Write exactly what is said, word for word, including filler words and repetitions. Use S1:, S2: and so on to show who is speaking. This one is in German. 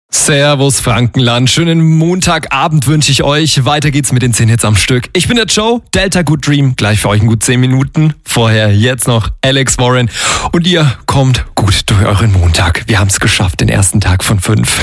S1: Servus Frankenland, schönen Montagabend wünsche ich euch. Weiter geht's mit den zehn Hits am Stück. Ich bin der Joe, Delta Good Dream, gleich für euch in gut zehn Minuten. Vorher jetzt noch Alex Warren und ihr kommt gut durch euren Montag. Wir haben's geschafft, den ersten Tag von fünf.